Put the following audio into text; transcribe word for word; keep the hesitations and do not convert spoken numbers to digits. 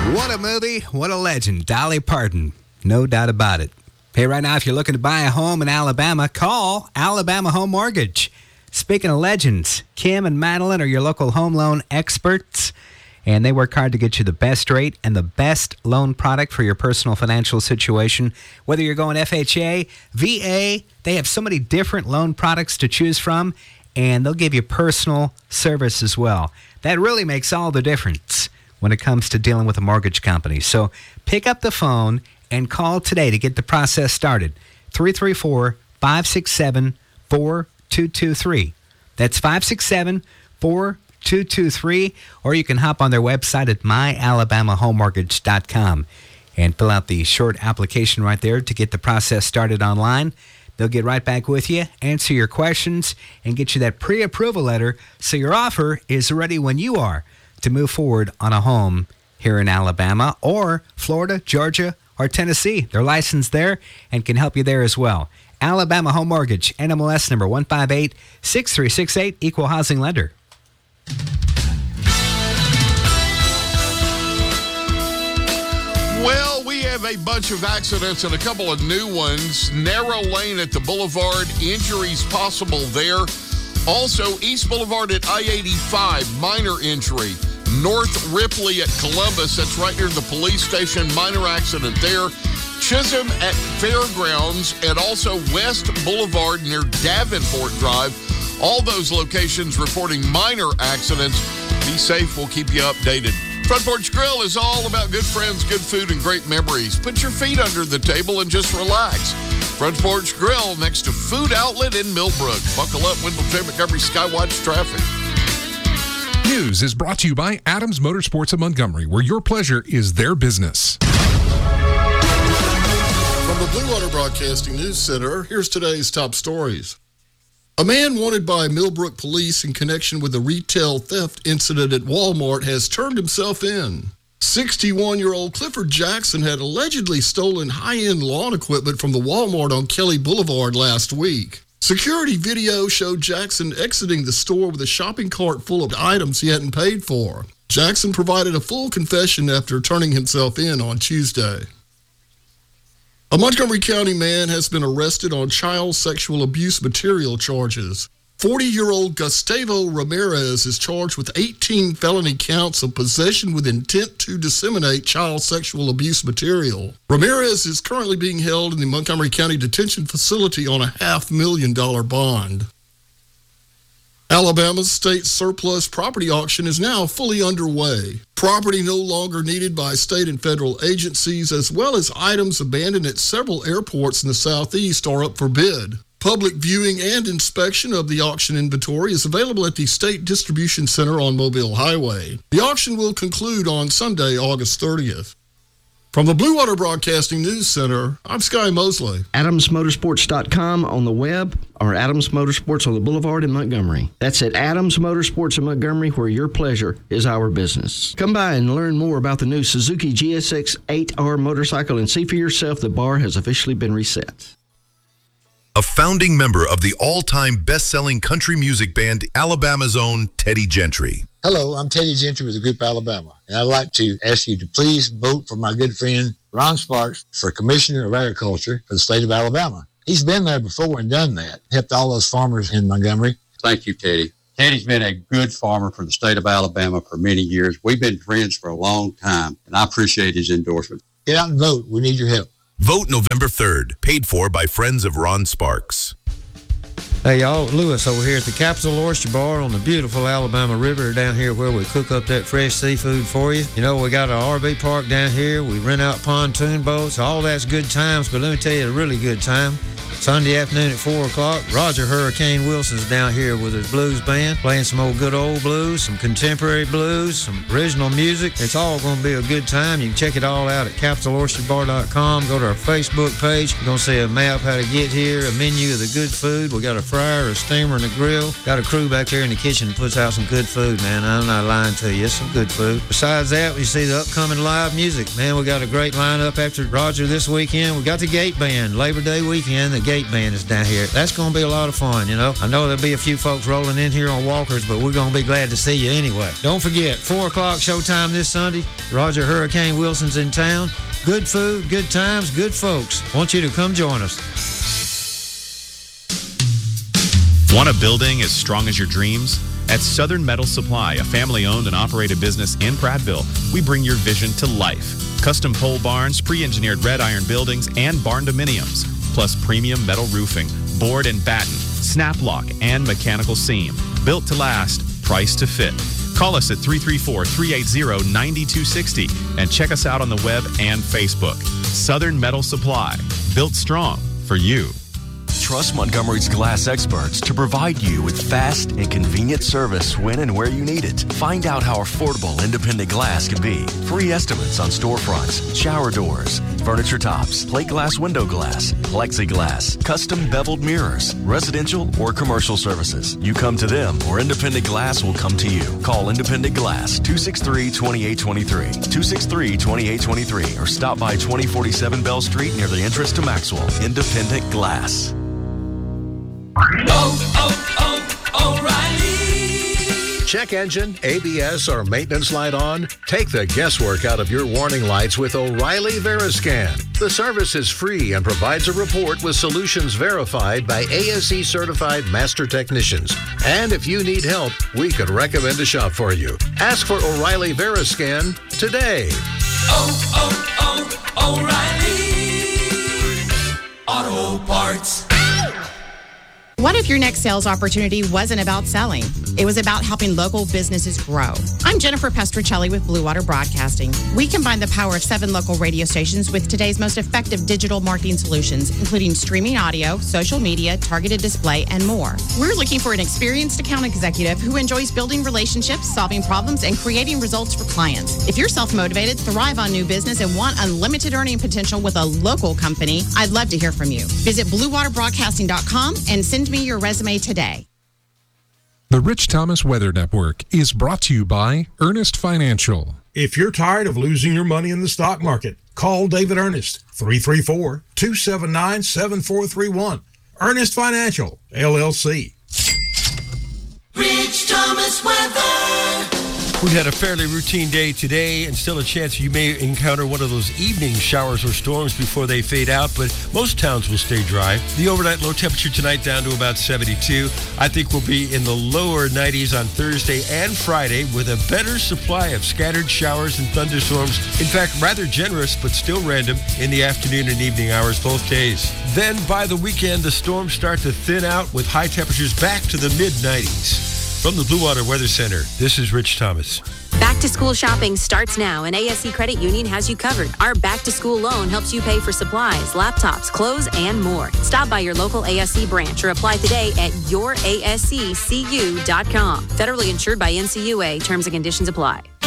What a movie, what a legend, Dolly Parton. No doubt about it. Hey, right now, if you're looking to buy a home in Alabama, call Alabama Home Mortgage. Speaking of legends, Kim and Madeline are your local home loan experts, and they work hard to get you the best rate and the best loan product for your personal financial situation. Whether you're going F H A, V A, they have so many different loan products to choose from, and they'll give you personal service as well. That really makes all the difference when it comes to dealing with a mortgage company. So pick up the phone and call today to get the process started. three three four, five six seven, four two two three. That's five six seven, four two two three. Or you can hop on their website at my alabama home mortgage dot com and fill out the short application right there to get the process started online. They'll get right back with you, answer your questions, and get you that pre-approval letter so your offer is ready when you are to move forward on a home here in Alabama or Florida, Georgia, or Tennessee. They're licensed there and can help you there as well. Alabama Home Mortgage, N M L S number one five eight, six three six eight, Equal Housing Lender. Well, we have a bunch of accidents and a couple of new ones. Narrow lane at the Boulevard, injuries possible there. Also, East Boulevard at I eighty-five, minor injury. North Ripley at Columbus, that's right near the police station, minor accident there. Chisholm at Fairgrounds, and also West Boulevard near Davenport Drive. All those locations reporting minor accidents. Be safe, we'll keep you updated. Front Porch Grill is all about good friends, good food, and great memories. Put your feet under the table and just relax. Front Porch Grill next to Food Outlet in Millbrook. Buckle up, Wendell J. Montgomery Skywatch Traffic. News is brought to you by Adams Motorsports of Montgomery, where your pleasure is their business. From the Blue Water Broadcasting News Center, here's today's top stories. A man wanted by Millbrook police in connection with a retail theft incident at Walmart has turned himself in. sixty-one-year-old Clifford Jackson had allegedly stolen high-end lawn equipment from the Walmart on Kelly Boulevard last week. Security video showed Jackson exiting the store with a shopping cart full of items he hadn't paid for. Jackson provided a full confession after turning himself in on Tuesday. A Montgomery County man has been arrested on child sexual abuse material charges. forty-year-old Gustavo Ramirez is charged with eighteen felony counts of possession with intent to disseminate child sexual abuse material. Ramirez is currently being held in the Montgomery County Detention Facility on a half million dollar bond. Alabama's state surplus property auction is now fully underway. Property no longer needed by state and federal agencies, as well as items abandoned at several airports in the southeast, are up for bid. Public viewing and inspection of the auction inventory is available at the State Distribution Center on Mobile Highway. The auction will conclude on Sunday, August thirtieth. From the Blue Water Broadcasting News Center, I'm Sky Mosley. Adams Motorsports dot com on the web, or Adams Motorsports on the Boulevard in Montgomery. That's at Adams Motorsports in Montgomery, where your pleasure is our business. Come by and learn more about the new Suzuki G S X eight R motorcycle and see for yourself the bar has officially been reset. A founding member of the all-time best-selling country music band, Alabama's own Teddy Gentry. Hello, I'm Teddy Gentry with the Group Alabama, and I'd like to ask you to please vote for my good friend Ron Sparks for Commissioner of Agriculture for the state of Alabama. He's been there before and done that, helped all those farmers in Montgomery. Thank you, Teddy. Teddy's been a good farmer for the state of Alabama for many years. We've been friends for a long time, and I appreciate his endorsement. Get out and vote. We need your help. Vote November third, paid for by Friends of Ron Sparks. Hey, y'all, Lewis over here at the Capital Oyster Bar on the beautiful Alabama River down here where we cook up that fresh seafood for you. You know, we got our R V park down here. We rent out pontoon boats. All that's good times, but let me tell you a really good time. Sunday afternoon at four o'clock, Roger Hurricane Wilson's down here with his blues band, playing some old good old blues, some contemporary blues, some original music. It's all going to be a good time. You can check it all out at capital oyster bar dot com. Go to our Facebook page. You're going to see a map how to get here, a menu of the good food. We got a fryer, a steamer, and a grill. Got a crew back there in the kitchen that puts out some good food, man. I'm not lying to you. It's some good food. Besides that, we see the upcoming live music. Man, we got a great lineup after Roger this weekend. We got the Gate Band, Labor Day weekend. The Gate Band is down here. That's going to be a lot of fun, you know. I know there'll be a few folks rolling in here on walkers, but we're going to be glad to see you anyway. Don't forget, four o'clock showtime this Sunday. Roger Hurricane Wilson's in town. Good food, good times, good folks. Want you to come join us. Want a building as strong as your dreams? At Southern Metal Supply, a family-owned and operated business in Prattville, we bring your vision to life. Custom pole barns, pre-engineered red iron buildings, and barn dominiums, plus premium metal roofing, board and batten, snap lock, and mechanical seam. Built to last, priced to fit. Call us at three three four, three eight zero, nine two six zero and check us out on the web and Facebook. Southern Metal Supply, built strong for you. Trust Montgomery's glass experts to provide you with fast and convenient service when and where you need it. Find out how affordable independent glass can be. Free estimates on storefronts, shower doors, furniture tops, plate glass window glass, plexiglass, custom beveled mirrors, residential or commercial services. You come to them or Independent Glass will come to you. Call Independent Glass two six three, two eight two three, two six three, two eight two three or stop by twenty forty-seven Bell Street near the entrance to Maxwell. Independent Glass. Oh, oh, oh, O'Reilly. Check engine, A B S, or maintenance light on? Take the guesswork out of your warning lights with O'Reilly Veriscan. The service is free and provides a report with solutions verified by A S E certified master technicians. And if you need help, we could recommend a shop for you. Ask for O'Reilly Veriscan today. Oh, oh, oh, O'Reilly Auto Parts. What if your next sales opportunity wasn't about selling? It was about helping local businesses grow. I'm Jennifer Pestricelli with Blue Water Broadcasting. We combine the power of seven local radio stations with today's most effective digital marketing solutions, including streaming audio, social media, targeted display, and more. We're looking for an experienced account executive who enjoys building relationships, solving problems, and creating results for clients. If you're self-motivated, thrive on new business, and want unlimited earning potential with a local company, I'd love to hear from you. Visit blue water broadcasting dot com and send me your resume today. The Rich Thomas Weather Network is brought to you by Ernest Financial. If you're tired of losing your money in the stock market, call David Ernest, three three four, two seven nine, seven four three one. Ernest Financial, L L C. Rich Thomas Weather. We had a fairly routine day today, and still a chance you may encounter one of those evening showers or storms before they fade out, but most towns will stay dry. The overnight low temperature tonight down to about seventy-two. I think we'll be in the lower nineties on Thursday and Friday with a better supply of scattered showers and thunderstorms. In fact, rather generous, but still random in the afternoon and evening hours both days. Then by the weekend, the storms start to thin out with high temperatures back to the mid nineties. From the Blue Water Weather Center, this is Rich Thomas. Back to school shopping starts now, and A S C Credit Union has you covered. Our back to school loan helps you pay for supplies, laptops, clothes, and more. Stop by your local A S C branch or apply today at your A S C C U dot com. Federally insured by N C U A. Terms and conditions apply.